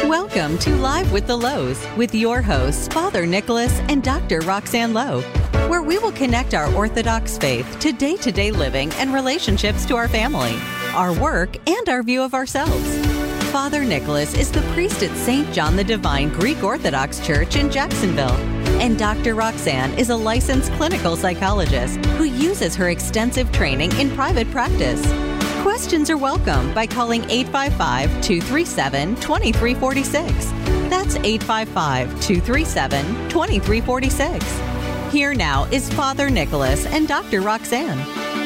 Welcome to Live with the Lows with your hosts, Father Nicholas and Dr. Roxanne Lowe, where we will connect our Orthodox faith to day-to-day living and relationships to our family, our work, and our view of ourselves. Father Nicholas is the priest at St. John the Divine Greek Orthodox Church in Jacksonville, and Dr. Roxanne is a licensed clinical psychologist who uses her extensive training in private practice. Questions are welcome by calling 855-237-2346. That's 855-237-2346. Here now is Father Nicholas and Dr. Roxanne.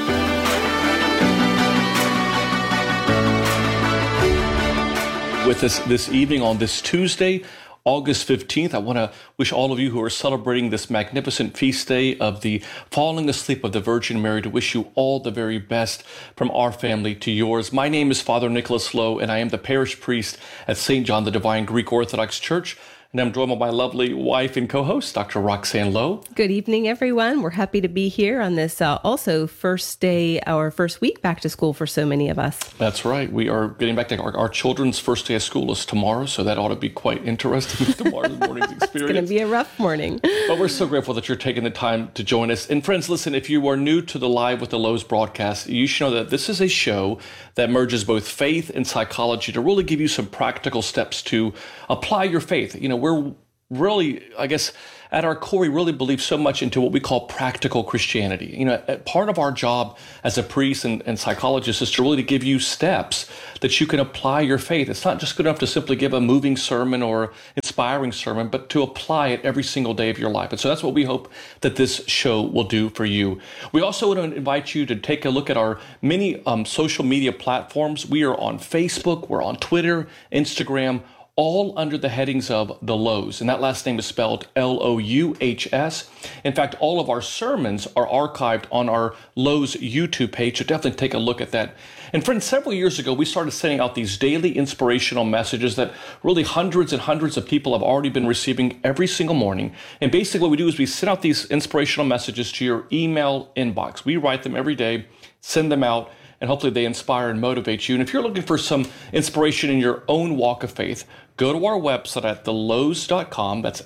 With us this evening on this Tuesday, August 15th, I want to wish all of you who are celebrating this magnificent feast day of the falling asleep of the Virgin Mary to wish you all the very best from our family to yours. My name is Father Nicholas Lowe, and I am the parish priest at St. John the Divine Greek Orthodox Church. And I'm joined by my lovely wife and co-host, Dr. Roxanne Lowe. Good evening, everyone. We're happy to be here on this also first day, our first week back to school for so many of us. That's right. We are getting back to our children's first day of school is tomorrow, so that ought to be quite interesting tomorrow morning's experience. It's going to be a rough morning. But we're so grateful that you're taking the time to join us. And friends, listen, if you are new to the Live with the Lows broadcast, you should know that this is a show that merges both faith and psychology to really give you some practical steps to apply your faith. You know, we're really, I guess, at our core, we really believe so much into what we call practical Christianity. You know, part of our job as a priest and psychologist is to really give you steps that you can apply your faith. It's not just good enough to simply give a moving sermon or inspiring sermon, but to apply it every single day of your life. And so that's what we hope that this show will do for you. We also want to invite you to take a look at our many social media platforms. We are on Facebook, we're on Twitter, Instagram, all under the headings of The Lows. And that last name is spelled L-O-U-H-S. In fact, all of our sermons are archived on our Lows YouTube page, so definitely take a look at that. And friends, several years ago, we started sending out these daily inspirational messages that really hundreds and hundreds of people have already been receiving every single morning. And basically what we do is we send out these inspirational messages to your email inbox. We write them every day, send them out, and hopefully they inspire and motivate you. And if you're looking for some inspiration in your own walk of faith, go to our website at thelows.com. That's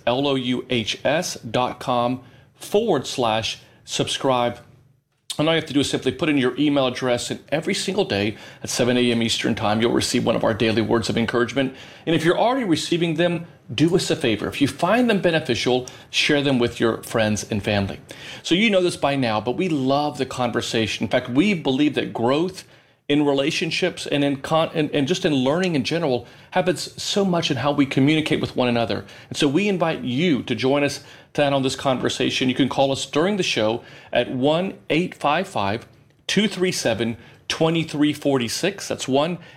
LOUHS.com/subscribe. And all you have to do is simply put in your email address, and every single day at 7 a.m. Eastern Time, you'll receive one of our daily words of encouragement. And if you're already receiving them, do us a favor. If you find them beneficial, share them with your friends and family. So you know this by now, but we love the conversation. In fact, we believe that growth in relationships and and just in learning in general happens so much in how we communicate with one another. And so we invite you to join us on this conversation. You can call us during the show at 1-855-237-2346. That's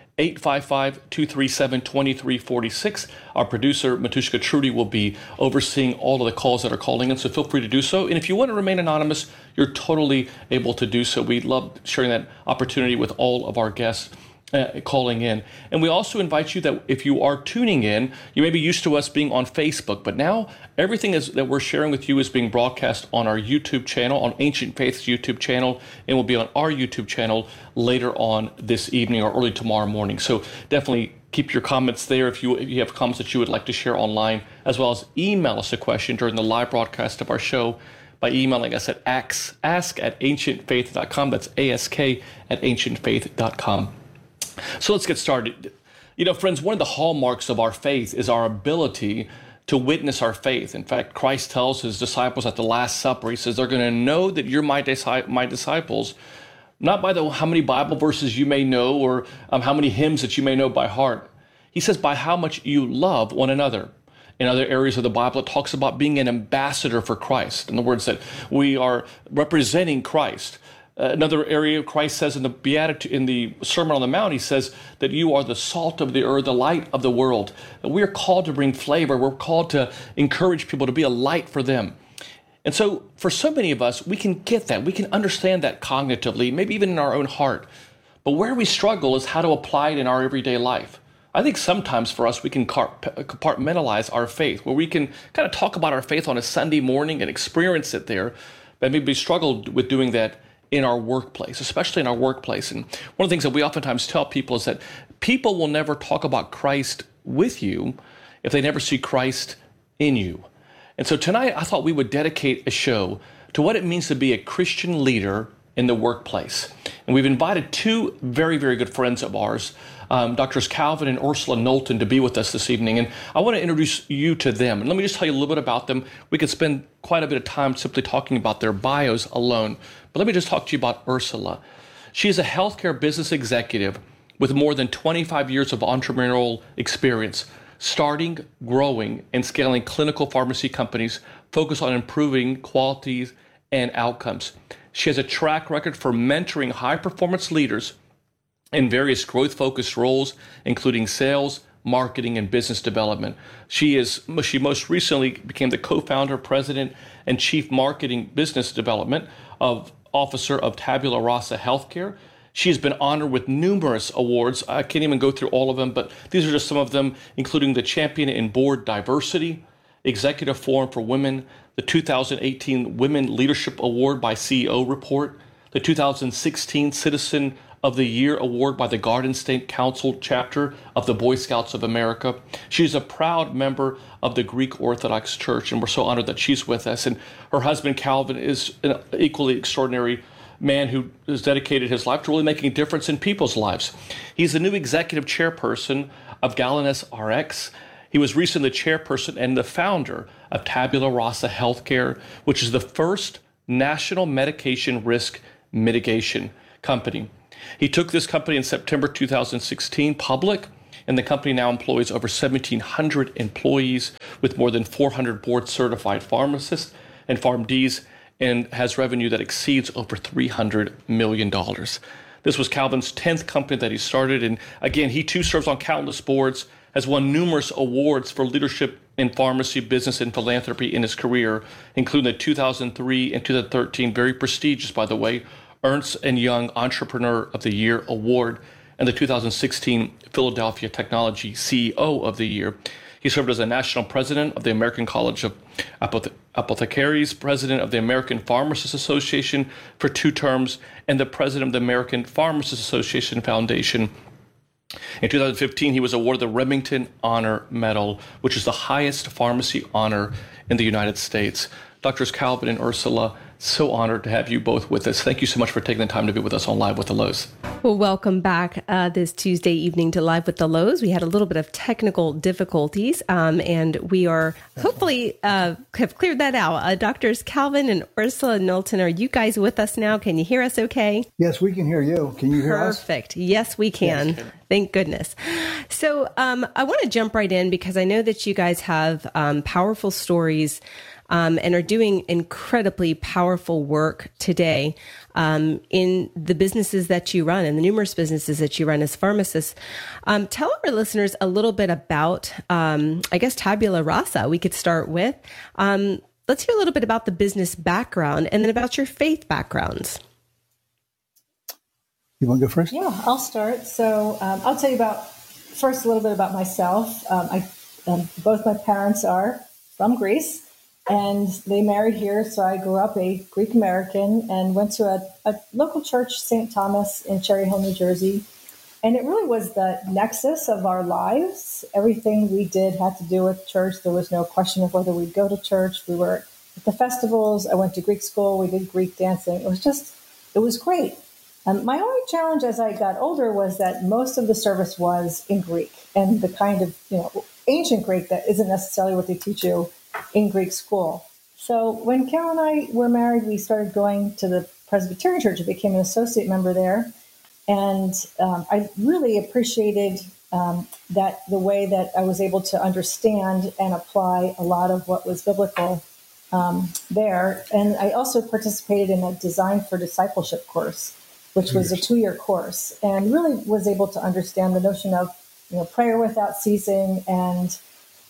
1-855-237-2346. Our producer, Matushka Trudy, will be overseeing all of the calls that are calling in, so feel free to do so. And if you want to remain anonymous, you're totally able to do so. We love sharing that opportunity with all of our guests calling in. And we also invite you that if you are tuning in, you may be used to us being on Facebook, but now everything that we're sharing with you is being broadcast on our YouTube channel, on Ancient Faith's YouTube channel, and will be on our YouTube channel later on this evening or early tomorrow morning. So definitely keep your comments there if you have comments that you would like to share online, as well as email us a question during the live broadcast of our show by emailing us at ask@ancientfaith.com. That's ask@ancientfaith.com. So let's get started. You know, friends, one of the hallmarks of our faith is our ability to witness our faith. In fact, Christ tells his disciples at the Last Supper, he says, they're going to know that you're my disciples, not by how many Bible verses you may know or how many hymns that you may know by heart. He says, by how much you love one another. In other areas of the Bible, it talks about being an ambassador for Christ. In other words, that we are representing Christ. Another area, Christ says in the Sermon on the Mount, he says that you are the salt of the earth, the light of the world. That we are called to bring flavor. We're called to encourage people to be a light for them. And so for so many of us, we can get that. We can understand that cognitively, maybe even in our own heart. But where we struggle is how to apply it in our everyday life. I think sometimes for us, we can compartmentalize our faith, where we can kind of talk about our faith on a Sunday morning and experience it there, but maybe we struggled with doing that in our workplace, especially in our workplace. And one of the things that we oftentimes tell people is that people will never talk about Christ with you if they never see Christ in you. And so tonight, I thought we would dedicate a show to what it means to be a Christian leader in the workplace. And we've invited two very, very good friends of ours, Drs. Calvin and Ursula Knowlton, to be with us this evening. And I want to introduce you to them. And let me just tell you a little bit about them. We could spend quite a bit of time simply talking about their bios alone. But let me just talk to you about Ursula. She is a healthcare business executive with more than 25 years of entrepreneurial experience, starting, growing, and scaling clinical pharmacy companies focused on improving qualities and outcomes. She has a track record for mentoring high-performance leaders in various growth-focused roles, including sales, marketing, and business development. She most recently became the co-founder, president, and chief marketing business development officer of Tabula Rasa Healthcare. She's been honored with numerous awards. I can't even go through all of them, but these are just some of them, including the Champion in Board Diversity, Executive Forum for Women, the 2018 Women Leadership Award by CEO Report, the 2016 Citizen of the Year Award by the Garden State Council chapter of the Boy Scouts of America. She's a proud member of the Greek Orthodox Church, and we're so honored that she's with us. And her husband, Calvin, is an equally extraordinary man who has dedicated his life to really making a difference in people's lives. He's the new executive chairperson of Galenus RX. He was recently the chairperson and the founder of Tabula Rasa Healthcare, which is the first national medication risk mitigation company. He took this company in September 2016 public, and the company now employs over 1,700 employees with more than 400 board-certified pharmacists and PharmDs, and has revenue that exceeds over $300 million. This was Calvin's 10th company that he started, and again, he too serves on countless boards, has won numerous awards for leadership in pharmacy, business, and philanthropy in his career, including the 2003 and 2013, very prestigious, by the way, Ernst & Young Entrepreneur of the Year Award, and the 2016 Philadelphia Technology CEO of the Year. He served as a national president of the American College of Apothecaries, president of the American Pharmacists Association for 2 terms, and the president of the American Pharmacists Association Foundation. In 2015, he was awarded the Remington Honor Medal, which is the highest pharmacy honor in the United States. Drs. Calvin and Ursula, so honored to have you both with us. Thank you so much for taking the time to be with us on Live with the Lows. Well, welcome back this Tuesday evening to Live with the Lows. We had a little bit of technical difficulties, and we are hopefully have cleared that out. Drs. Calvin and Ursula Knowlton, are you guys with us now? Can you hear us okay? Yes, we can hear you. Can you hear us? Perfect. Yes, we can. Yes. Thank goodness. So I want to jump right in because I know that you guys have powerful stories and are doing incredibly powerful work today in the businesses that you run and the numerous businesses that you run as pharmacists. Tell our listeners a little bit about, Tabula Rasa. We could start with. Let's hear a little bit about the business background and then about your faith backgrounds. You want to go first? Yeah, I'll start. So I'll tell you first a little bit about myself. Both my parents are from Greece. And they married here, so I grew up a Greek American and went to a local church, St. Thomas, in Cherry Hill, New Jersey. And it really was the nexus of our lives. Everything we did had to do with church. There was no question of whether we'd go to church. We were at the festivals. I went to Greek school. We did Greek dancing. It was great. My only challenge as I got older was that most of the service was in Greek and the kind of ancient Greek that isn't necessarily what they teach you in Greek school. So when Carol and I were married, we started going to the Presbyterian Church. I became an associate member there. And I really appreciated that the way that I was able to understand and apply a lot of what was biblical there. And I also participated in a Design for Discipleship course, which was a 2-year course, and really was able to understand the notion of prayer without ceasing, and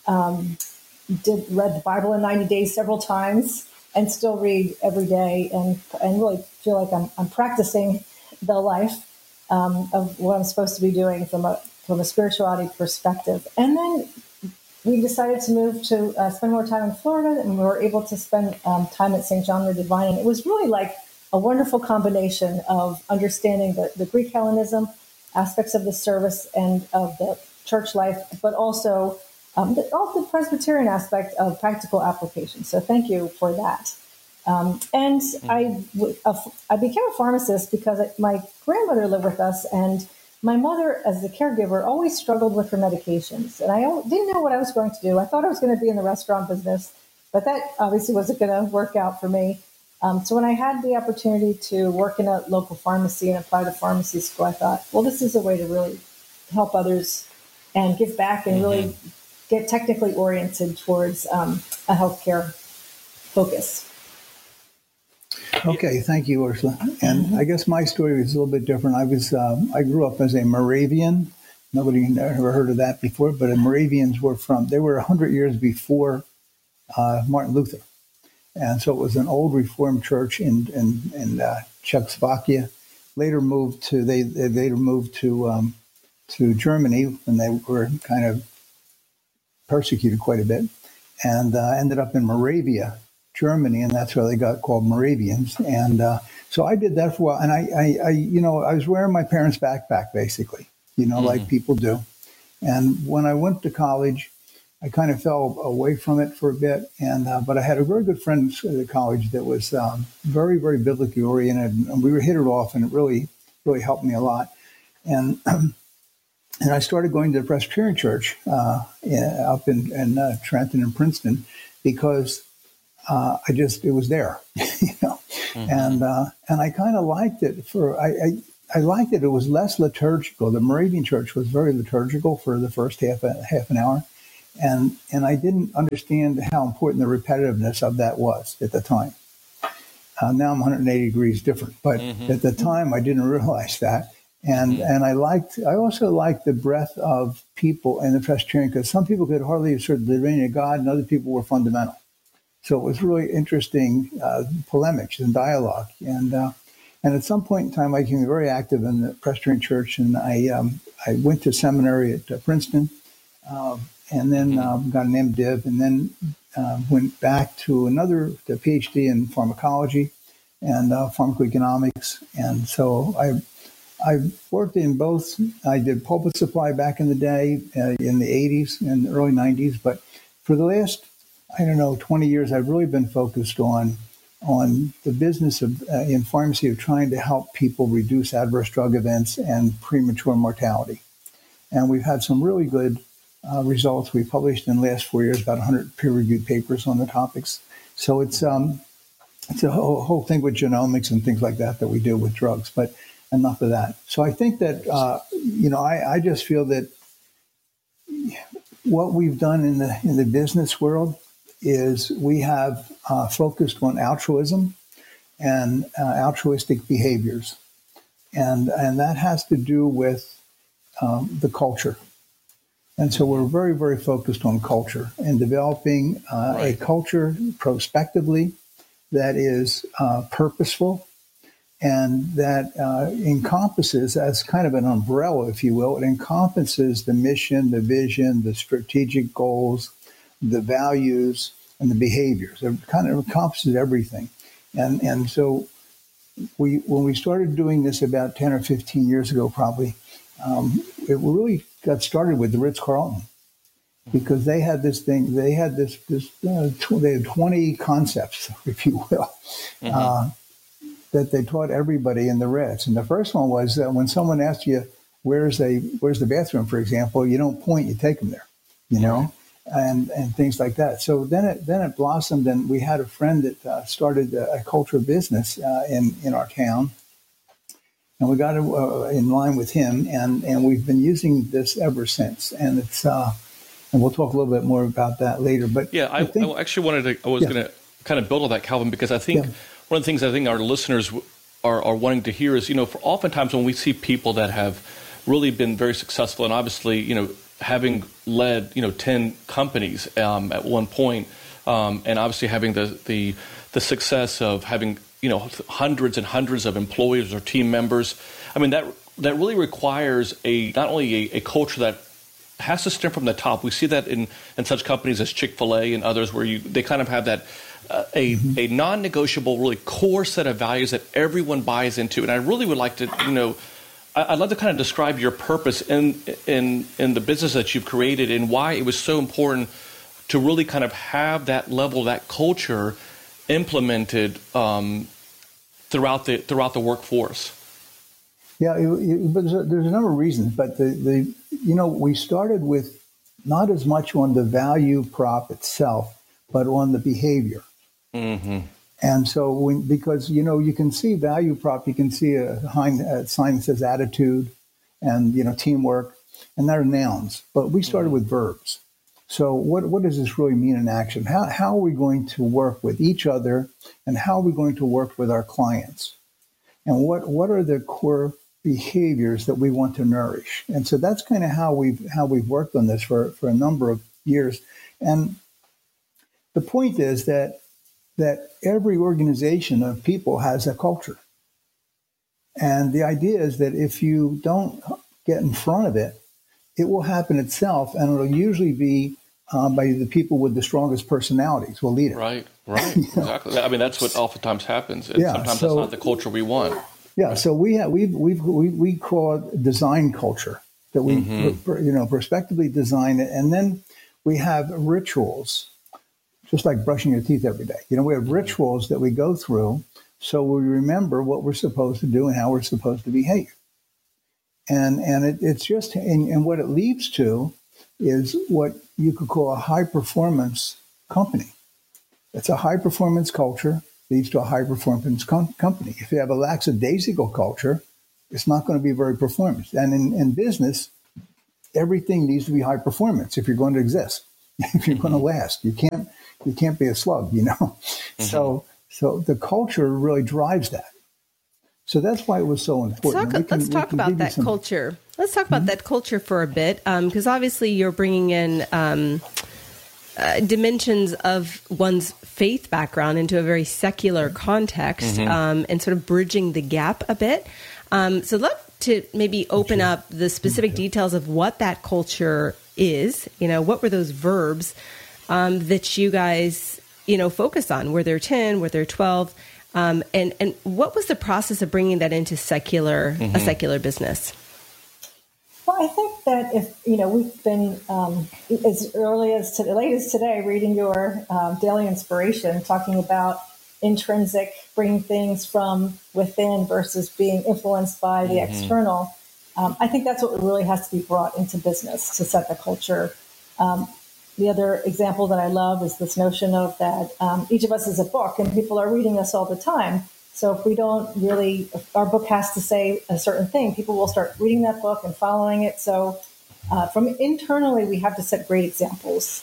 read the Bible in 90 days several times and still read every day and really feel like I'm practicing the life of what I'm supposed to be doing from a spirituality perspective. And then we decided to move to spend more time in Florida, and we were able to spend time at St. John the Divine. And it was really like a wonderful combination of understanding the Greek Hellenism aspects of the service and of the church life, but also the Presbyterian aspect of practical application. So thank you for that. And I became a pharmacist because my grandmother lived with us, and my mother, as the caregiver, always struggled with her medications. And I didn't know what I was going to do. I thought I was going to be in the restaurant business, but that obviously wasn't going to work out for me. So when I had the opportunity to work in a local pharmacy and apply to pharmacy school, I thought, well, this is a way to really help others and give back and really get technically oriented towards a healthcare focus. Okay, thank you, Ursula. And I guess my story is a little bit different. I grew up as a Moravian. Nobody had ever heard of that before, but the Moravians they were 100 years before Martin Luther. And so it was an old Reformed church in Czechoslovakia. Later moved to Germany when they were kind of persecuted quite a bit, and ended up in Moravia, Germany, and that's why they got called Moravians. And so I did that for a while, and I was wearing my parents' backpack basically, like people do. And when I went to college, I kind of fell away from it for a bit, but I had a very good friend at college that was very, very biblically oriented, and we hit it off, and it really, really helped me a lot. And and I started going to the Presbyterian Church up in Trenton and Princeton because it was there, and I kind of liked it. I liked it. It was less liturgical. The Moravian Church was very liturgical for the first half an hour. And I didn't understand how important the repetitiveness of that was at the time. Now I'm 180 degrees different, but at the time I didn't realize that. And I also liked the breadth of people in the Presbyterian, because some people could hardly assert the divinity of God, and other people were fundamental. So it was really interesting polemics and dialogue. And at some point in time, I became very active in the Presbyterian Church, and I went to seminary at Princeton. And then got an MDiv, and then went back to the PhD in pharmacology and pharmacoeconomics. And so I worked in both. I did pulpit supply back in the day, in the 80s and the early 90s. But for the last, 20 years, I've really been focused on the business of in pharmacy of trying to help people reduce adverse drug events and premature mortality. And we've had some really good results. We published in the last 4 years about 100 peer-reviewed papers on the topics. So it's a whole thing with genomics and things like that we do with drugs. But enough of that. So I think that I just feel that what we've done in the business world is we have focused on altruism and altruistic behaviors, and that has to do with the culture. And so we're very, very focused on culture and developing a culture prospectively that is purposeful and that encompasses, as kind of an umbrella, if you will, it encompasses the mission, the vision, the strategic goals, the values, and the behaviors. It kind of encompasses everything. And so when we started doing this about 10 or 15 years ago, probably, it really got started with the Ritz-Carlton, because they had this thing. They had they had 20 concepts, if you will, that they taught everybody in the Ritz. And the first one was that when someone asked you, where's the bathroom, for example, you don't point, you take them there, and things like that. So then it blossomed, and we had a friend that started a culture business in our town. And we got in line with him, and we've been using this ever since. And it's and we'll talk a little bit more about that later. But yeah, I actually was going to kind of build on that, Calvin, because I think one of the things I think our listeners are wanting to hear is, for oftentimes when we see people that have really been very successful, and obviously, having led 10 companies at one point, and obviously having the success of having hundreds and hundreds of employees or team members. I mean, that really requires not only a culture that has to stem from the top. We see that in such companies as Chick-fil-A and others, where they kind of have that a non-negotiable, really core set of values that everyone buys into. And I really would like to I'd love to kind of describe your purpose in the business that you've created and why it was so important to really kind of have that level, that culture implemented throughout the workforce. Yeah, but there's a number of reasons, but we started with not as much on the value prop itself, but on the behavior. Mm-hmm. And so because you can see value prop, you can see a sign that says attitude and teamwork, and they're nouns. But we started with verbs. So what does this really mean in action? How are we going to work with each other, and how are we going to work with our clients? And what are the core behaviors that we want to nourish? And so that's kind of how we've worked on this for a number of years. And the point is that every organization of people has a culture. And the idea is that if you don't get in front of it, it will happen itself, and it'll usually be by the people with the strongest personalities will lead it. Right, exactly. I mean, that's what oftentimes happens. Sometimes that's not the culture we want. Yeah, so we call it design culture, that we prospectively design it, and then we have rituals, just like brushing your teeth every day. We have rituals that we go through so we remember what we're supposed to do and how we're supposed to behave. And it's just, and what it leads to is what you could call a high-performance company. It's a high-performance culture leads to a high-performance company. If you have a lackadaisical culture, it's not going to be very performance. And in business, everything needs to be high performance if you're going to exist, if you're going to last. You can't be a slug, Mm-hmm. So the culture really drives that. So that's why it was so important. Let's talk about that culture. Let's talk about that culture for a bit, because obviously you're bringing in dimensions of one's faith background into a very secular context, and sort of bridging the gap a bit. So I'd love to maybe open up the specific details of what that culture is. What were those verbs that you guys, focus on? Were there 10? Were there 12? And what was the process of bringing that into a secular business? Well, I think that if, we've been as early as to the latest today, reading your daily inspiration, talking about intrinsic, bringing things from within versus being influenced by the external. I think that's what really has to be brought into business to set the culture. The other example that I love is this notion of that each of us is a book and people are reading us all the time. So if we don't if our book has to say a certain thing, people will start reading that book and following it. So from internally, we have to set great examples.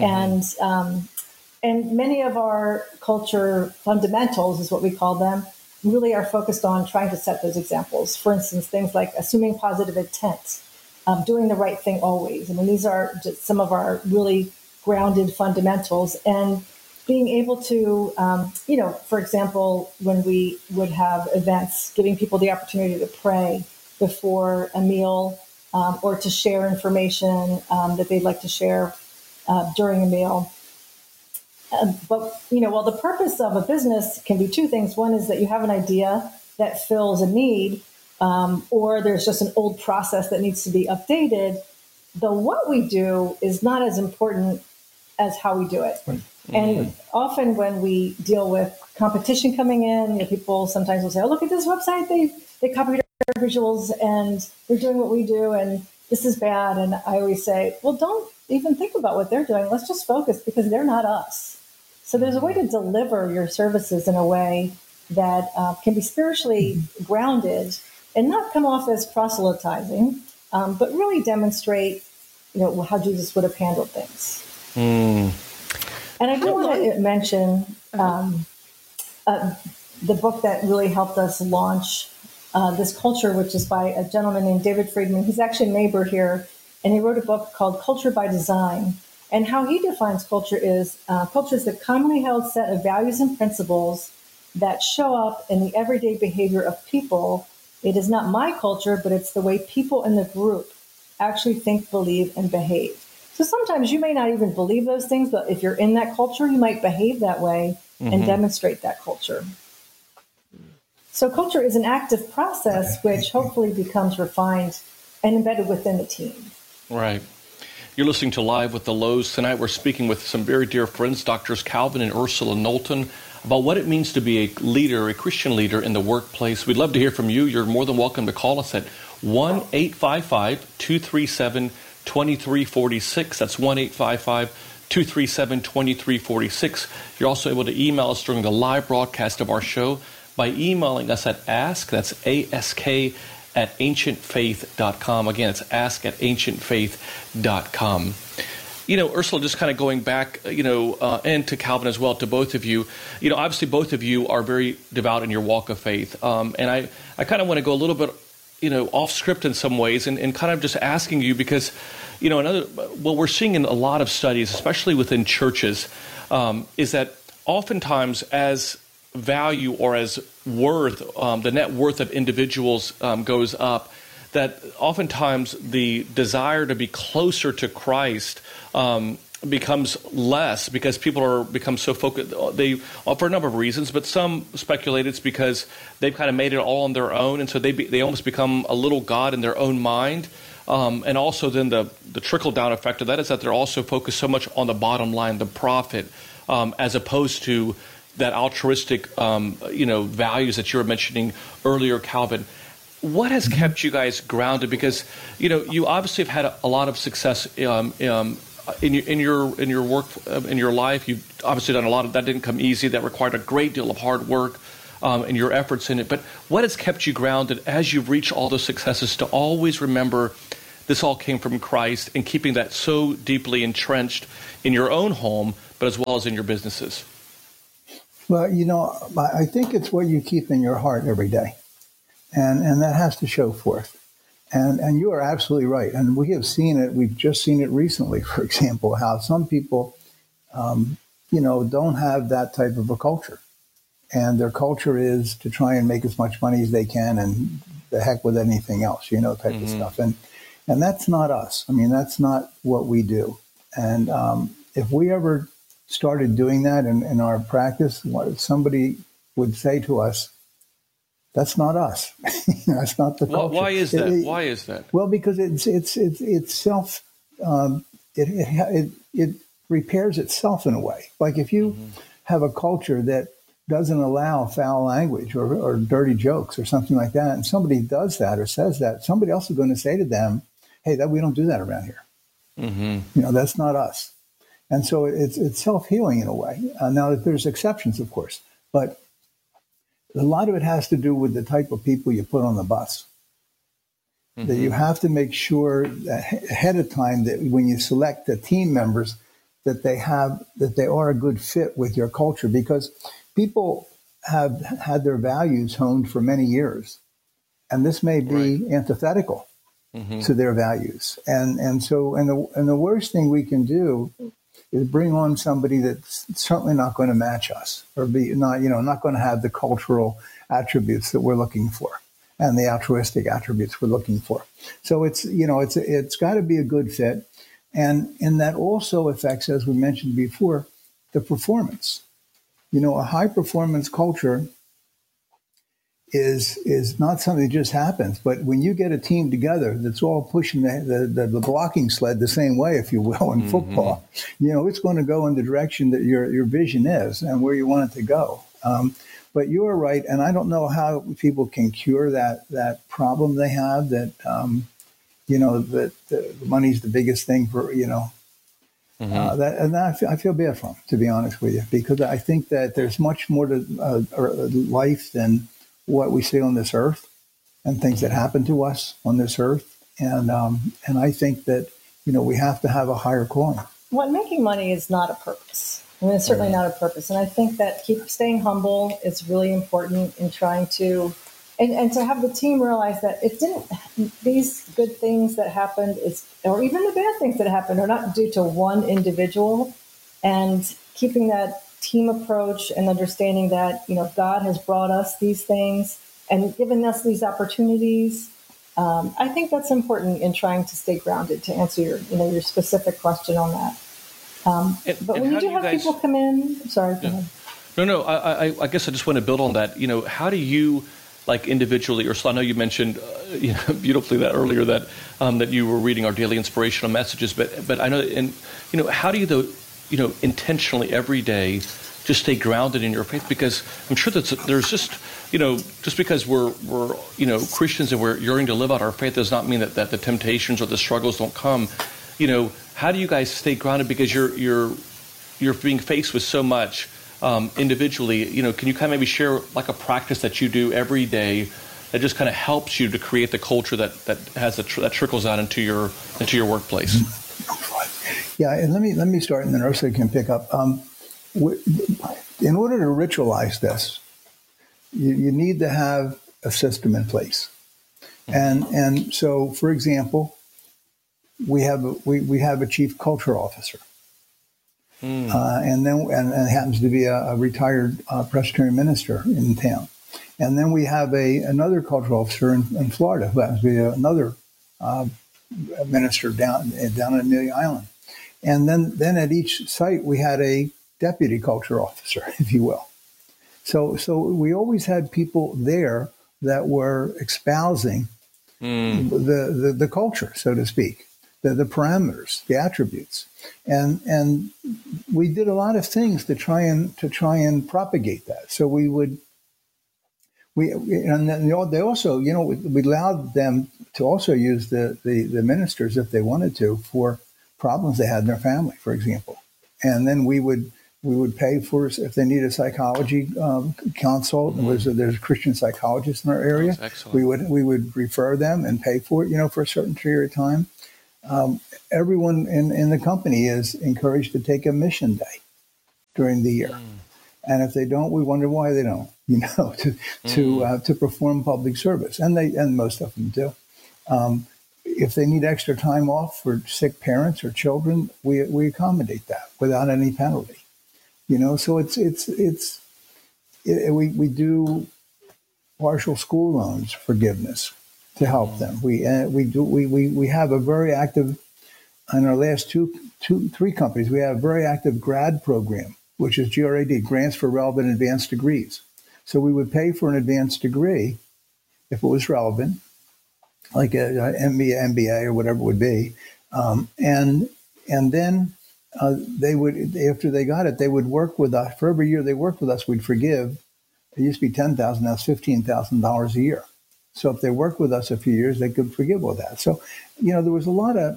And many of our culture fundamentals, is what we call them, really are focused on trying to set those examples. For instance, things like assuming positive intent, doing the right thing always. I mean, these are just some of our really grounded fundamentals. And being able to, for example, when we would have events, giving people the opportunity to pray before a meal or to share information that they'd like to share during a meal. But while the purpose of a business can be two things. One is that you have an idea that fills a need, or there's just an old process that needs to be updated. The what we do is not as important as how we do it. Mm-hmm. And often when we deal with competition coming in, people sometimes will say, "Oh, look at this website. They copied our visuals and they're doing what we do, and this is bad." And I always say, well, don't even think about what they're doing. Let's just focus, because they're not us. So there's a way to deliver your services in a way that can be spiritually grounded and not come off as proselytizing, but really demonstrate, how Jesus would have handled things. And I do want to mention the book that really helped us launch this culture, which is by a gentleman named David Friedman. He's actually a neighbor here, and he wrote a book called Culture by Design. And how he defines culture is the commonly held set of values and principles that show up in the everyday behavior of people. It is not my culture, but it's the way people in the group actually think, believe, and behave. So sometimes you may not even believe those things, but if you're in that culture, you might behave that way and demonstrate that culture. So culture is an active process which hopefully becomes refined and embedded within the team. Right. You're listening to Live with the Lows. Tonight we're speaking with some very dear friends, Doctors Calvin and Ursula Knowlton, about what it means to be a leader, a Christian leader in the workplace. We'd love to hear from you. You're more than welcome to call us at 1-855-237-2346. That's 1-855-237-2346. You're also able to email us during the live broadcast of our show by emailing us at ask, that's ASK, at ancientfaith.com. Again, it's ask at ancientfaith.com. You know, Ursula, just kind of going back, and to Calvin as well, to both of you, obviously both of you are very devout in your walk of faith. And I kind of want to go a little bit, off script in some ways and kind of just asking you because, what we're seeing in a lot of studies, especially within churches, is that oftentimes as value or as worth, the net worth of individuals goes up, that oftentimes the desire to be closer to Christ becomes less because people become so focused. They, for a number of reasons, but some speculate it's because they've kind of made it all on their own, and so they almost become a little god in their own mind. And also then the trickle down effect of that is that they're also focused so much on the bottom line, the profit, as opposed to that altruistic, values that you were mentioning earlier, Calvin. What has kept you guys grounded? Because you obviously have had a lot of success in your work, in your life. You've obviously done a lot of that. Didn't come easy. That required a great deal of hard work and your efforts in it. But what has kept you grounded as you've reached all those successes to always remember this all came from Christ and keeping that so deeply entrenched in your own home, but as well as in your businesses? Well, I think it's what you keep in your heart every day. And that has to show forth. And you are absolutely right. And we have seen it. We've just seen it recently, for example, how some people, don't have that type of a culture. And their culture is to try and make as much money as they can and the heck with anything else, type of stuff. And that's not us. I mean, that's not what we do. And if we ever started doing that in our practice, somebody would say to us, that's not us. That's not the culture. Why is that? Why is that? Well, because it's self. It repairs itself in a way. Like if you have a culture that doesn't allow foul language or dirty jokes or something like that, and somebody does that or says that, somebody else is going to say to them, "Hey, we don't do that around here." That's not us. And so it's self-healing in a way. Now, there's exceptions, of course, but a lot of it has to do with the type of people you put on the bus. That you have to make sure that ahead of time that when you select the team members, that they are a good fit with your culture, because people have had their values honed for many years, and this may be antithetical to their values. And the worst thing we can do is bring on somebody that's certainly not going to match us or not going to have the cultural attributes that we're looking for and the altruistic attributes we're looking for. So it's got to be a good fit. And that also affects, as we mentioned before, the performance. A high performance culture is not something that just happens, but when you get a team together that's all pushing the blocking sled the same way, if you will, in football, it's going to go in the direction that your vision is and where you want it to go. But you are right, and I don't know how people can cure that problem they have, that that the money's the biggest thing for I feel bad for them, to be honest with you, because I think that there's much more to life than what we see on this earth and things that happen to us on this earth. And I think that, we have to have a higher calling. Well, making money is not a purpose. I mean, it's certainly not a purpose. And I think that staying humble is really important in trying to, and to have the team realize that these good things that happened or even the bad things that happened are not due to one individual, and keeping that team approach and understanding that, God has brought us these things and given us these opportunities. I think that's important in trying to stay grounded, to answer your specific question on that. But when you do have people come in, sorry. Go ahead. No, I guess I just want to build on that. How do you like individually, Ursula, I know you mentioned beautifully that earlier that that you were reading our daily inspirational messages, but I know, and how do you though, intentionally every day just stay grounded in your faith? Because I'm sure that there's just just because we're Christians and we're yearning to live out our faith does not mean that the temptations or the struggles don't come. How do you guys stay grounded? Because you're being faced with so much individually. Can you kind of maybe share like a practice that you do every day that just kind of helps you to create the culture that has that trickles out into your workplace? Yeah, and let me start, and then Ursula can pick up. In order to ritualize this, you need to have a system in place, and so, for example, we have a chief culture officer, and it happens to be a retired Presbyterian minister in town, and then we have another cultural officer in Florida who happens to be another minister down in Amelia Island, and then at each site we had a deputy culture officer, if you will. So we always had people there that were espousing the culture, so to speak, the parameters, the attributes, and we did a lot of things to try and propagate that. So we also we allowed them to also use the ministers if they wanted to for problems they had in their family, for example, and then we would pay for, if they need a psychology consult. There's Christian psychologists in our area. We would refer them and pay for it, for a certain period of time. Everyone in the company is encouraged to take a mission day during the year, and if they don't, we wonder why they don't. To perform public service, and most of them do. If they need extra time off for sick parents or children, we accommodate that without any penalty. So we do partial school loans forgiveness to help them. We have a very active, in our last three companies, we have a very active grad program, which is GRAD, Grants for Relevant Advanced Degrees. So we would pay for an advanced degree if it was relevant, like a MBA or whatever it would be, and then. They would, after they got it, they would work with us. For every year they worked with us, we'd forgive. It used to be $10,000, now it's $15,000 a year. So if they worked with us a few years, they could forgive all that. So, there was a lot of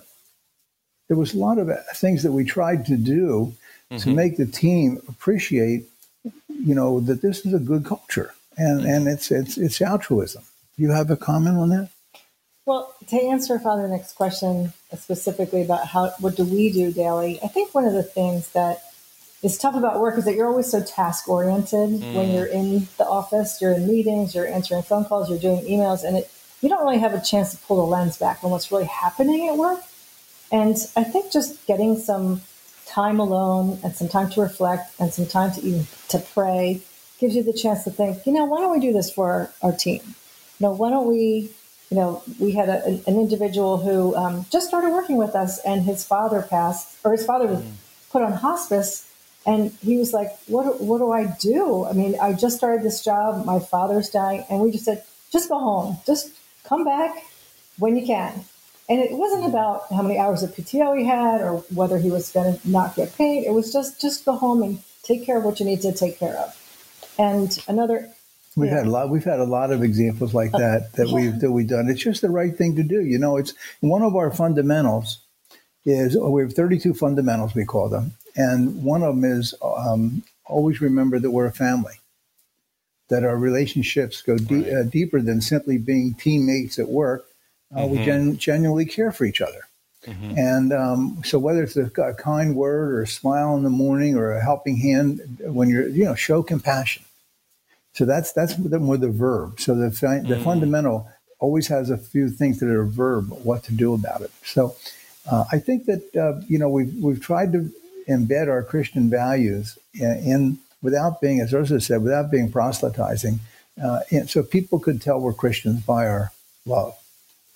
things that we tried to do to make the team appreciate, that this is a good culture and it's altruism. Do you have a comment on that? Well, to answer Father Nick's question specifically about what do we do daily, I think one of the things that is tough about work is that you're always so task oriented when you're in the office. You're in meetings, you're answering phone calls, you're doing emails, and you don't really have a chance to pull the lens back on what's really happening at work. And I think just getting some time alone and some time to reflect and some time to pray gives you the chance to think, why don't we do this for our team? Why don't we... we had an individual who just started working with us, and his father passed, or his father was put on hospice, and he was like, what do I do? I mean, I just started this job, my father's dying, and we just said, just go home, just come back when you can. And it wasn't about how many hours of PTO he had or whether he was going to not get paid. It was just go home and take care of what you need to take care of. And another... We've had a lot of examples like that we've done. It's just the right thing to do. It's one of our fundamentals is we have 32 fundamentals, we call them, and one of them is always remember that we're a family, that our relationships go deeper than simply being teammates at work. We genuinely care for each other, and so whether it's a kind word or a smile in the morning or a helping hand when you're show compassion. So that's more the verb. So the fundamental always has a few things that are a verb, what to do about it. So I think that we've tried to embed our Christian values in without being, as Ursula said, without being proselytizing, so people could tell we're Christians by our love.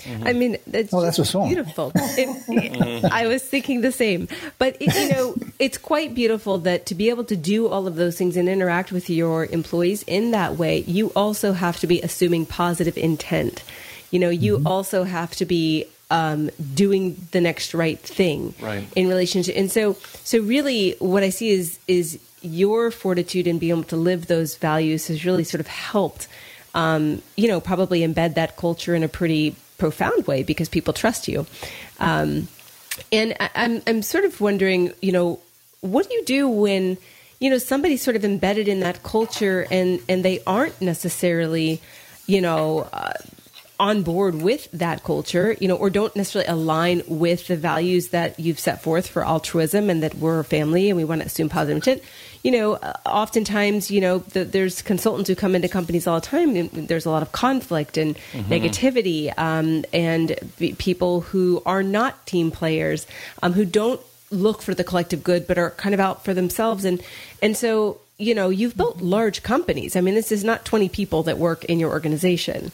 Mm-hmm. I mean, that's a song. Beautiful. I was thinking the same. But, it's quite beautiful that to be able to do all of those things and interact with your employees in that way, you also have to be assuming positive intent. You also have to be doing the next right thing in relationship. And so really what I see is your fortitude in being able to live those values has really sort of helped, probably embed that culture in a pretty profound way because people trust you. And I'm sort of wondering, what do you do when, somebody's sort of embedded in that culture and they aren't necessarily, on board with that culture, or don't necessarily align with the values that you've set forth for altruism and that we're a family and we want to assume positive intent. Oftentimes, there's consultants who come into companies all the time and there's a lot of conflict and negativity, and people who are not team players, who don't look for the collective good, but are kind of out for themselves. And so, you've built large companies. I mean, this is not 20 people that work in your organization.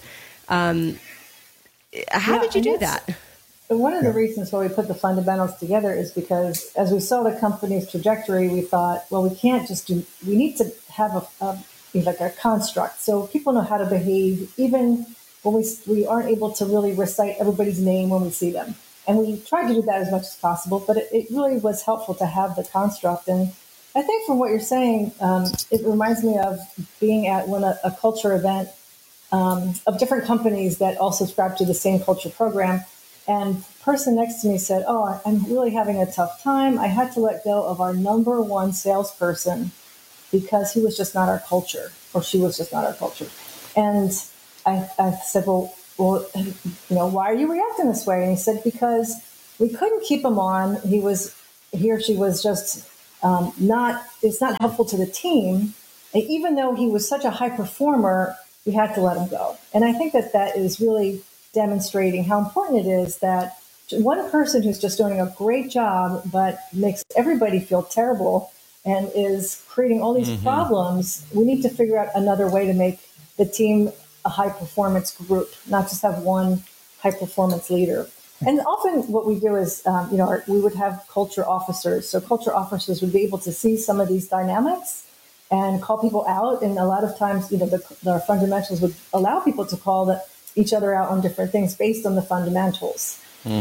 How did you do that? One of the reasons why we put the fundamentals together is because as we saw the company's trajectory, we thought, well, we need to have a construct so people know how to behave, even when we aren't able to really recite everybody's name when we see them. And we tried to do that as much as possible, but it really was helpful to have the construct. And I think from what you're saying, it reminds me of being at a culture event of different companies that all subscribe to the same culture program. And the person next to me said, "Oh, I'm really having a tough time. I had to let go of our number one salesperson because he was just not our culture, or she was just not our culture." And I said, well, why are you reacting this way? And he said, because we couldn't keep him on. He or she was just it's not helpful to the team. And even though he was such a high performer, we had to let him go. And I think that is really demonstrating how important it is that one person who's just doing a great job but makes everybody feel terrible and is creating all these problems, we need to figure out another way to make the team a high-performance group, not just have one high-performance leader. And often what we do is, we would have culture officers. So culture officers would be able to see some of these dynamics and call people out. And a lot of times, the fundamentals would allow people to call each other out on different things based on the fundamentals.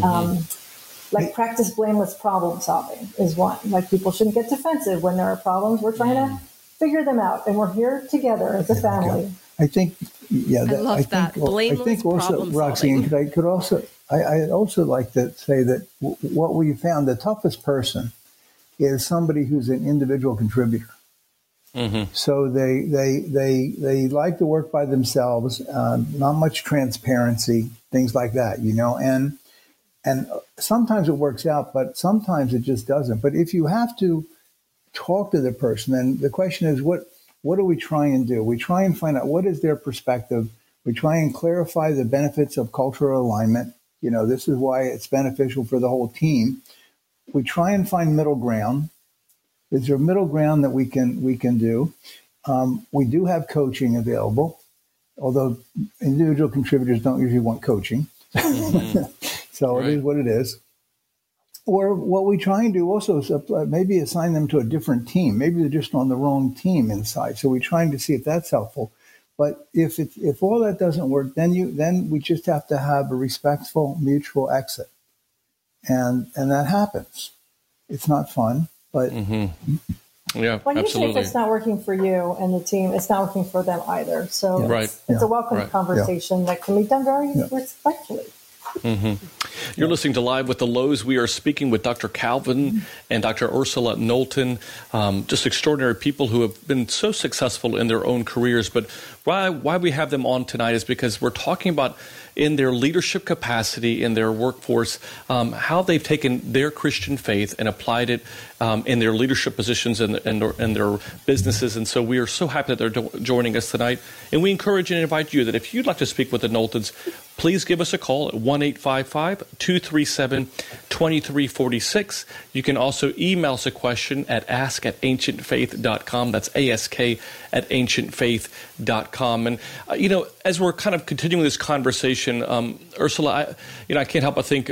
Like practice blameless problem solving is one. Like people shouldn't get defensive when there are problems. We're trying to figder them out, and we're here together as a family. I think, I love that. Blameless I think also, problem Roxanne, solving. I'd also like to say that what we found, the toughest person is somebody who's an individual contributor. So they like to work by themselves, not much transparency, things like that, and sometimes it works out, but sometimes it just doesn't. But if you have to talk to the person, then the question is, what do we try and do? We try and find out what is their perspective. We try and clarify the benefits of cultural alignment. This is why it's beneficial for the whole team. We try and find middle ground. Is there a middle ground that we can do? We do have coaching available, although individual contributors don't usually want coaching. So It is what it is. Or what we try and do also is maybe assign them to a different team. Maybe they're just on the wrong team inside. So we're trying to see if that's helpful. But if all that doesn't work, then we just have to have a respectful mutual exit, and that happens. It's not fun, but yeah, when you see if absolutely. it's not working for you and the team, it's not working for them either. So it's a welcome conversation that can be done very respectfully. You're listening to Live with the Lows. We are speaking with Dr. Calvin and Dr. Ursula Knowlton, just extraordinary people who have been so successful in their own careers. But why we have them on tonight is because we're talking about in their leadership capacity, in their workforce, how they've taken their Christian faith and applied it in their leadership positions and their businesses. And so we are so happy that they're joining us tonight. And we encourage and invite you that if you'd like to speak with the Knowltons, please give us a call at 1-855-237-2346. You can also email us a question at ask@ancientfaith.com. That's ask@ancientfaith.com. ursula.com. And, as we're kind of continuing this conversation, Ursula, I can't help but think,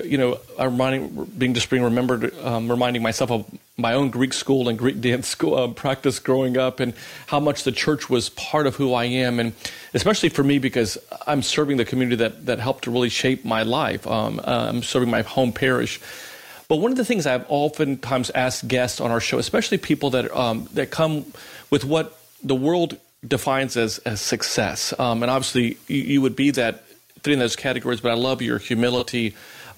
reminding myself of my own Greek school and Greek dance school practice growing up, and how much the church was part of who I am. And especially for me, because I'm serving the community that helped to really shape my life. I'm serving my home parish. But one of the things I've oftentimes asked guests on our show, especially people that come with what the world defines as success, and obviously you would be that, fit in those categories, but I love your humility,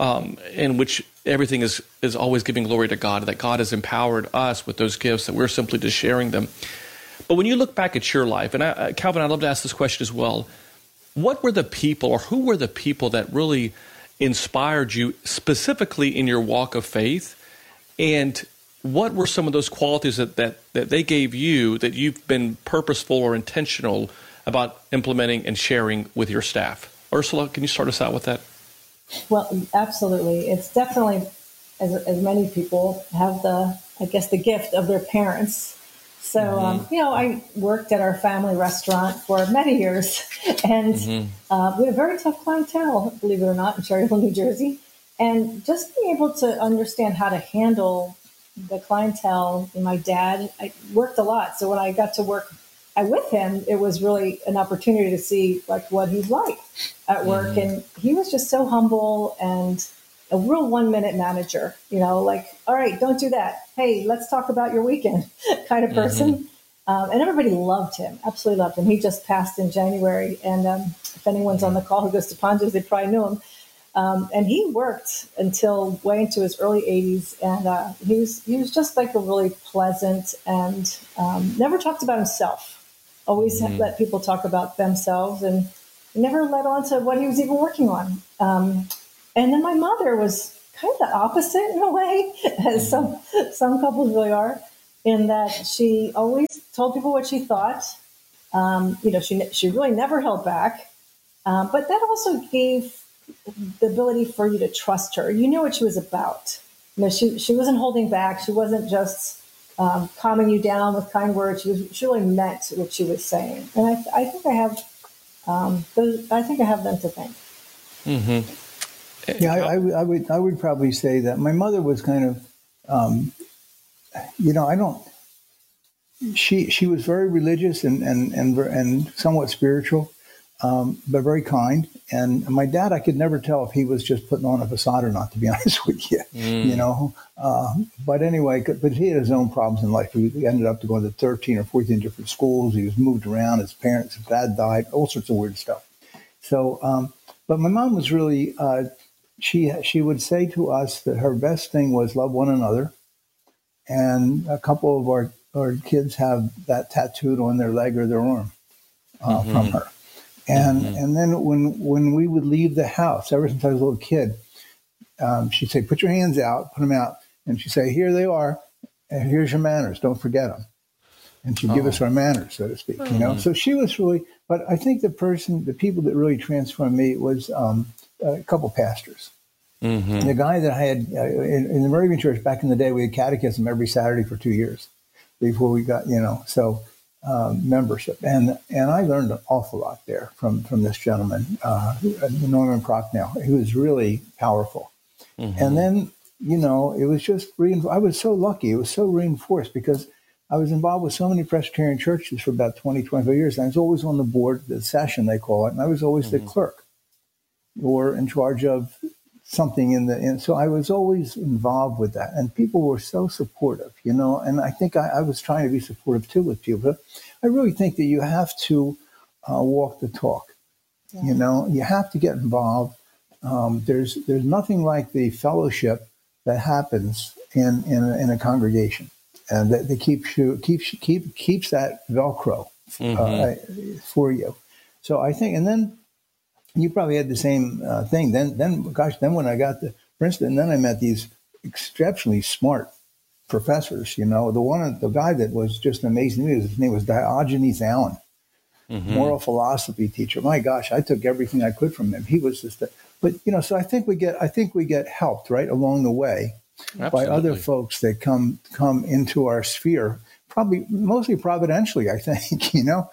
in which everything is always giving glory to God, that God has empowered us with those gifts, that we're simply just sharing them. But when you look back at your life, and Calvin, I'd love to ask this question as well, what were the people, or who were the people that really inspired you specifically in your walk of faith? And what were some of those qualities that they gave you that you've been purposeful or intentional about implementing and sharing with your staff? Ursula, can you start us out with that? Well, absolutely. It's definitely, as many people have the gift of their parents. So, I worked at our family restaurant for many years, and we had a very tough clientele, believe it or not, in Cherry Hill, New Jersey. And just being able to understand how to handle the clientele, and my dad, I worked a lot. So when I got to work with him, it was really an opportunity to see like what he's like at work. And he was just so humble and a real 1-minute manager, like, all right, don't do that. Hey, let's talk about your weekend kind of person. And everybody loved him, absolutely loved him. He just passed in January. And if anyone's on the call who goes to Ponzo's, they probably knew him. And he worked until way into his early 80s. And he was just like a really pleasant and never talked about himself. Always let people talk about themselves, and never led on to what he was even working on. And then my mother was kind of the opposite in a way, as some couples really are, in that she always told people what she thought. She really never held back. But that also gave the ability for you to trust her. You knew what she was about. She wasn't holding back. She wasn't just calming you down with kind words. She really meant what she was saying. And I think I have them to thank. Mm-hmm. Yeah, I would probably say that my mother was kind of, she was very religious and somewhat spiritual, but very kind. And my dad, I could never tell if he was just putting on a facade or not, to be honest with you, But anyway, but he had his own problems in life. He ended up going to 13 or 14 different schools. He was moved around. His dad died, all sorts of weird stuff. So, but my mom was really, she would say to us that her best thing was love one another. And a couple of our kids have that tattooed on their leg or their arm from her. And then when we would leave the house, ever since I was a little kid, she'd say, put your hands out, put them out. And she'd say, here they are. And here's your manners. Don't forget them. And she'd give us our manners, so to speak, So she was really, but I think the people that really transformed me was a couple pastors. The guy that I had in the Moravian Church back in the day, we had catechism every Saturday for 2 years before we got, membership. And I learned an awful lot there from this gentleman, Norman Procknell. He was really powerful. And then, it was just, I was so lucky. It was so reinforced because I was involved with so many Presbyterian churches for about 20, 25 years. And I was always on the board, the session they call it. And I was always the clerk or in charge of something and so I was always involved with that, and people were so supportive, and I think I was trying to be supportive too with people. But I really think that you have to walk the talk. You have to get involved. There's nothing like the fellowship that happens in a congregation, and that keeps that Velcro for you. So I think, and then you probably had the same thing. Then when I got to Princeton, then I met these exceptionally smart professors. The guy that was just amazing to me, his name was Diogenes Allen, moral philosophy teacher. My gosh, I took everything I could from him. He was just, so I think we get helped right along the way by other folks that come into our sphere probably mostly providentially, I think,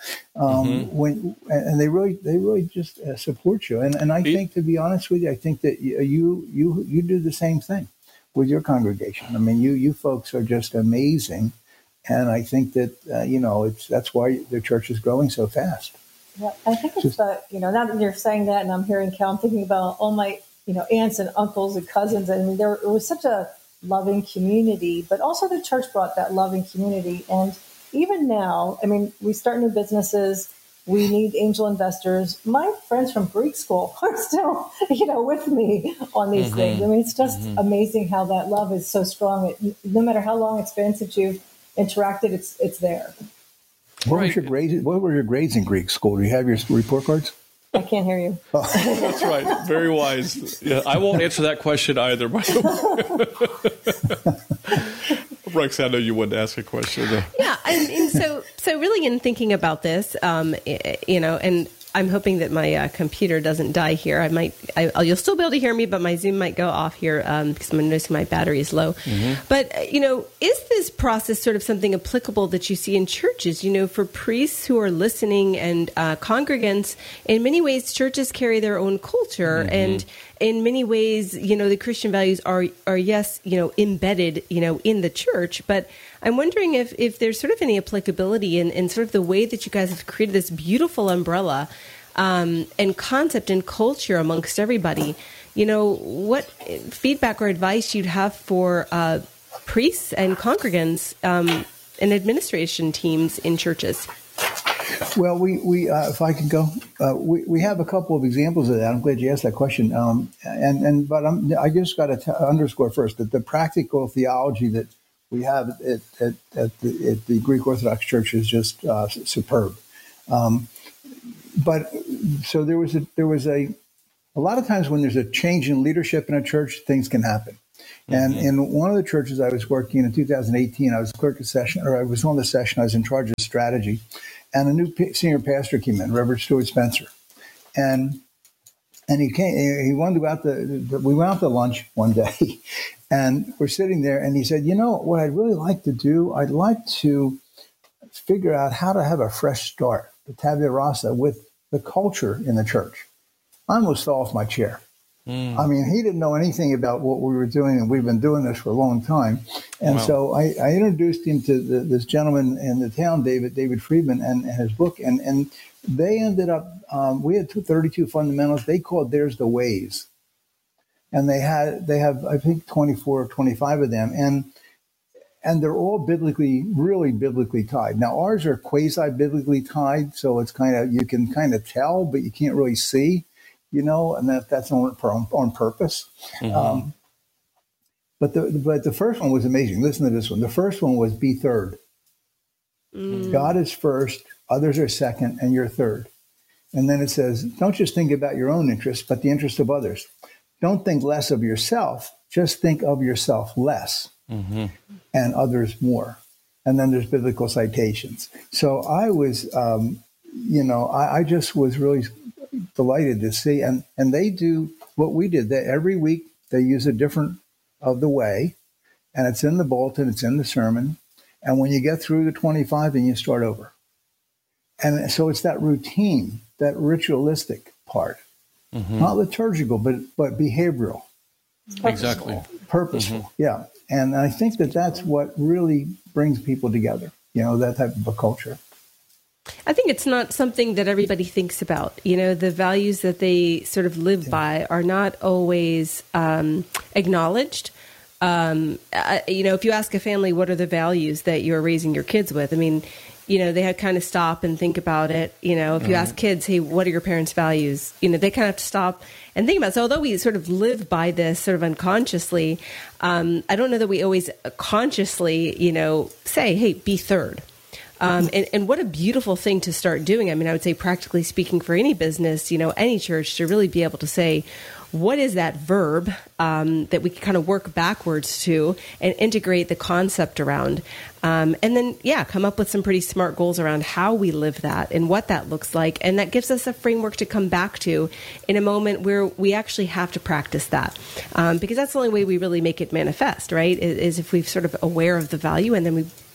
and they really just support you. And I think, to be honest with you, I think that you do the same thing with your congregation. I mean, you folks are just amazing. And I think that, that's why the church is growing so fast. Yeah, I think it's now that you're saying that, and I'm hearing Cal, I'm thinking about all my, aunts and uncles and cousins. I mean, it was such a loving community, but also the church brought that loving community. And even now, I mean, we start new businesses, we need angel investors. My friends from Greek school are still, with me on these things. I mean, it's just amazing how that love is so strong. No matter how long it's been since you've interacted, it's there. What were your grades in Greek school? Do you have your report cards? I can't hear you. Oh. That's right. Very wise. Yeah, I won't answer that question either, by the way. Roxanne, I know you wanted to ask a question. Yeah, I mean, so really in thinking about this, and I'm hoping that my computer doesn't die here. You'll still be able to hear me, but my Zoom might go off here because I'm noticing my battery is low. But, is this process sort of something applicable that you see in churches? For priests who are listening and congregants, in many ways, churches carry their own culture. And in many ways, the Christian values are yes, embedded, in the church. But I'm wondering if there's sort of any applicability in sort of the way that you guys have created this beautiful umbrella and concept and culture amongst everybody. What feedback or advice you'd have for priests and congregants and administration teams in churches? Well, we if I can go, we have a couple of examples of that. I'm glad you asked that question. But I just got to underscore first that the practical theology that we have at the Greek Orthodox Church is just superb. But so there was a lot of times when there's a change in leadership in a church, things can happen. And in one of the churches I was working in 2018, I was clerk of session, or I was on the session. I was in charge of strategy, and a new senior pastor came in, Reverend Stuart Spencer, and he came. He wanted to go out we went out to lunch one day, and we're sitting there, and he said, what I'd really like to do, I'd like to figure out how to have a fresh start, the tabula rasa, with the culture in the church. I almost fell off my chair. I mean, he didn't know anything about what we were doing, and we've been doing this for a long time. And so I introduced him to this gentleman in the town, David Friedman, and his book. And they ended up, we had 32 fundamentals. They called theirs the ways. And they have, I think, 24 or 25 of them. And they're all really biblically tied. Now, ours are quasi-biblically tied, so it's you can kind of tell, but you can't really see. And that's on purpose. But the first one was amazing. Listen to this one. The first one was be third. God is first, others are second, and you're third. And then it says, don't just think about your own interests, but the interest of others. Don't think less of yourself. Just think of yourself less and others more. And then there's biblical citations. So I was, I just was really delighted to see, and they do what we did. That every week they use a different of the way, and it's in the bulletin, it's in the sermon, and when you get through the 25, then you start over. And so it's that routine, that ritualistic part, not liturgical, but behavioral. Exactly. Purposeful, yeah. And I think that's what really brings people together, that type of a culture. I think it's not something that everybody thinks about. The values that they sort of live by are not always acknowledged. If you ask a family, what are the values that you're raising your kids with? I mean, they had kind of stop and think about it. If you ask kids, hey, what are your parents' values? They kind of have to stop and think about it. So although we sort of live by this sort of unconsciously, I don't know that we always consciously, say, hey, be third. And what a beautiful thing to start doing. I mean, I would say practically speaking for any business, any church, to really be able to say, what is that verb that we can kind of work backwards to and integrate the concept around? And then, come up with some pretty smart goals around how we live that and what that looks like. And that gives us a framework to come back to in a moment where we actually have to practice that. Because that's the only way we really make it manifest, right? Is if we're sort of aware of the value and then we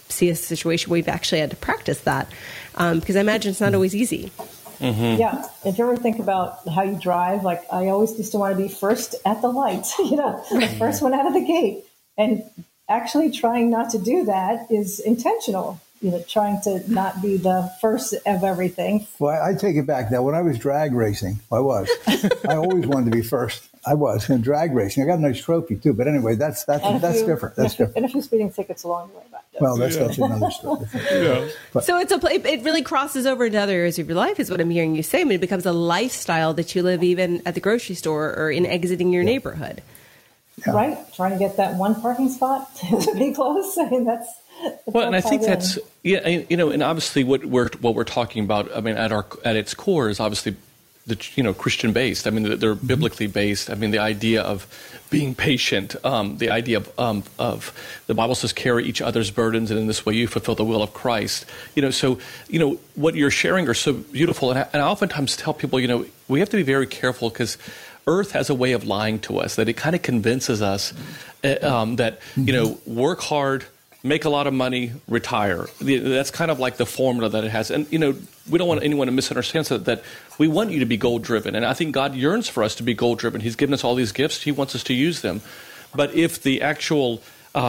see a situation where we've actually had to practice that, because I imagine it's not always easy. Mm-hmm. Yeah. If you ever think about how you drive, like I always used to want to be first at the light, the first one out of the gate. And actually trying not to do that is intentional, trying to not be the first of everything. Well, I take it back. Now, when I was drag racing, I always wanted to be first. I was in drag racing. I got a nice trophy too. But anyway, that's different. That's different. And a few speeding tickets along the way back. Well, that's another story. Yeah. So it really crosses over into other areas of your life, is what I'm hearing you say. I mean, it becomes a lifestyle that you live even at the grocery store or in exiting your neighborhood. Yeah. Right, trying to get that one parking spot to be close. I mean, that's well, and I think that's and obviously what we're talking about. I mean, at its core is obviously the Christian based. I mean, they're biblically based. I mean, the idea of being patient, the idea of the Bible says carry each other's burdens, and in this way you fulfill the will of Christ. So what you're sharing are so beautiful, and I oftentimes tell people, we have to be very careful because Earth has a way of lying to us, that it kind of convinces us that, work hard, make a lot of money, retire. That's kind of like the formula that it has. And, we don't want anyone to misunderstand that we want you to be goal-driven. And I think God yearns for us to be goal-driven. He's given us all these gifts. He wants us to use them. But if the actual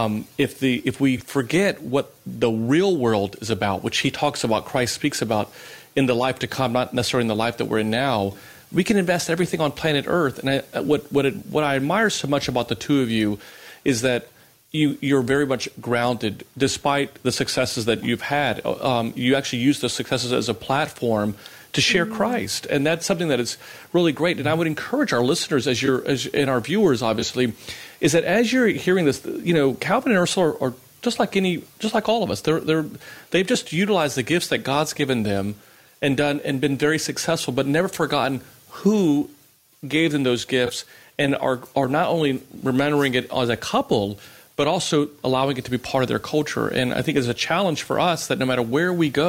if we forget what the real world is about, which he talks about, Christ speaks about in the life to come, not necessarily in the life that we're in now, we can invest everything on planet Earth. And what I admire so much about the two of you is that you're very much grounded, despite the successes that you've had. You actually use those successes as a platform to share Christ, and that's something that is really great. And I would encourage our listeners, and our viewers, obviously, is that as you're hearing this, Calvin and Ursula are just like all of us. They've just utilized the gifts that God's given them and been very successful, but never forgotten who gave them those gifts, and are not only remembering it as a couple, but also allowing it to be part of their culture. And I think it's a challenge for us that no matter where we go,